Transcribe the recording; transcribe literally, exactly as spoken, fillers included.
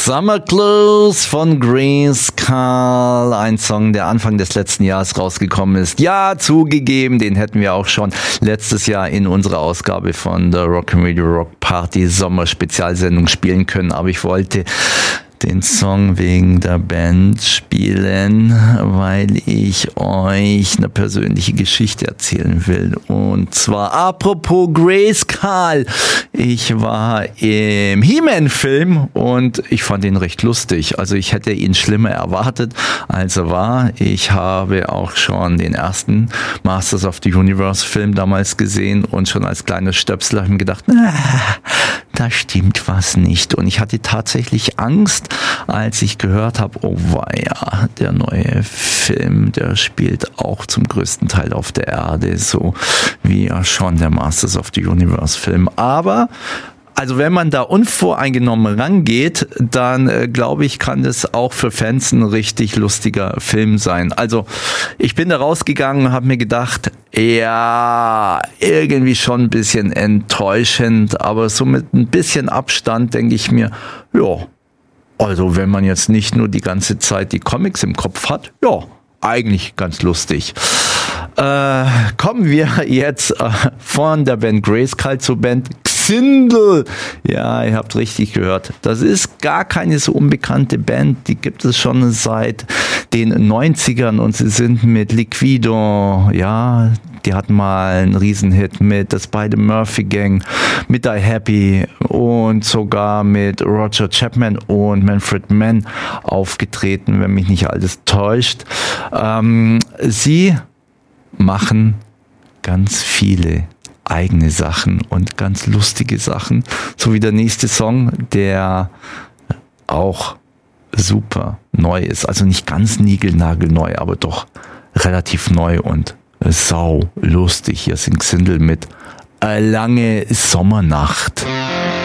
Summer Clothes von Grace Carl, ein Song, der Anfang des letzten Jahres rausgekommen ist. Ja, zugegeben, den hätten wir auch schon letztes Jahr in unserer Ausgabe von der Rock'n'Radio Rock Party Sommer Spezialsendung spielen können, aber ich wollte den Song wegen der Band spielen, weil ich euch eine persönliche Geschichte erzählen will. Und zwar apropos Grace Carl. Ich war im He-Man-Film und ich fand ihn recht lustig. Also ich hätte ihn schlimmer erwartet, als er war. Ich habe auch schon den ersten Masters of the Universe-Film damals gesehen und schon als kleiner Stöpsel habe ich mir gedacht, na, da stimmt was nicht. Und ich hatte tatsächlich Angst, als ich gehört habe, oh weia, der neue Film, der spielt auch zum größten Teil auf der Erde, so wie ja schon der Masters of the Universe Film. Aber also wenn man da unvoreingenommen rangeht, dann äh, glaube ich, kann das auch für Fans ein richtig lustiger Film sein. Also ich bin da rausgegangen und habe mir gedacht, ja, irgendwie schon ein bisschen enttäuschend, aber so mit ein bisschen Abstand denke ich mir, ja, also wenn man jetzt nicht nur die ganze Zeit die Comics im Kopf hat, ja, eigentlich ganz lustig. Äh, kommen wir jetzt äh, von der Band Grace Carl zur Band Xindel. Ja, ihr habt richtig gehört. Das ist gar keine so unbekannte Band. Die gibt es schon seit den neunzigern und sie sind mit Liquido, ja, die hatten mal einen Riesenhit mit The Spider-Murphy Gang, mit Die Happy und sogar mit Roger Chapman und Manfred Mann aufgetreten, wenn mich nicht alles täuscht. Ähm, sie machen ganz viele eigene Sachen und ganz lustige Sachen, so wie der nächste Song, der auch super neu ist, also nicht ganz niegelnagelneu, aber doch relativ neu und sau lustig. Hier singt Xindel mit Eine lange Sommernacht.